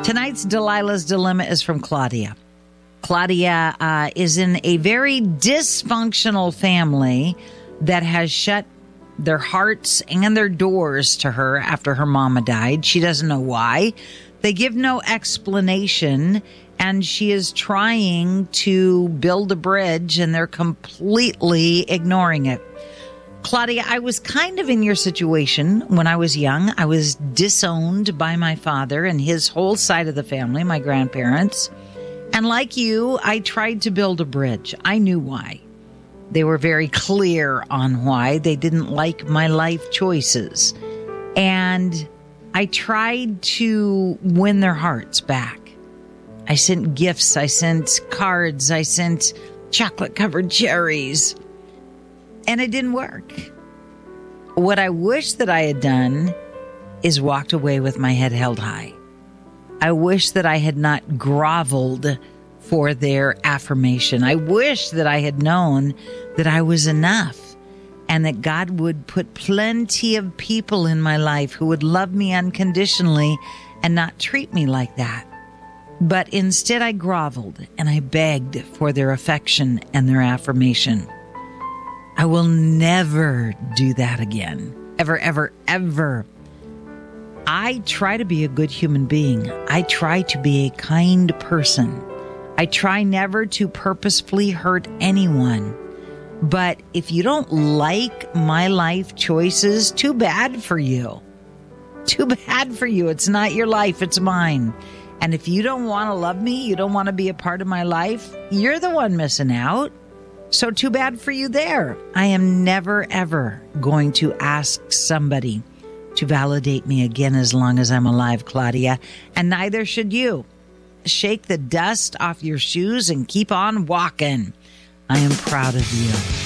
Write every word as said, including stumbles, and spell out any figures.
Tonight's Delilah's Dilemma is from Claudia. Claudia uh, is in a very dysfunctional family that has shut their hearts and their doors to her after her mama died. She doesn't know why. They give no explanation, and she is trying to build a bridge, and they're completely ignoring it. Claudia, I was kind of in your situation when I was young. I was disowned by my father and his whole side of the family, my grandparents. And like you, I tried to build a bridge. I knew why. They were very clear on why. They didn't like my life choices. And I tried to win their hearts back. I sent gifts. I sent cards. I sent chocolate-covered cherries. And it didn't work. What I wish that I had done is walked away with my head held high. I wish that I had not groveled for their affirmation. I wish that I had known that I was enough and that God would put plenty of people in my life who would love me unconditionally and not treat me like that. But instead I groveled and I begged for their affection and their affirmation. I will never do that again. Ever, ever, ever. I try to be a good human being. I try to be a kind person. I try never to purposefully hurt anyone. But if you don't like my life choices, too bad for you. Too bad for you. It's not your life, it's mine. And if you don't want to love me, you don't want to be a part of my life, you're the one missing out. So too bad for you there. I am never, ever going to ask somebody to validate me again as long as I'm alive, Claudia. And neither should you. Shake the dust off your shoes and keep on walking. I am proud of you.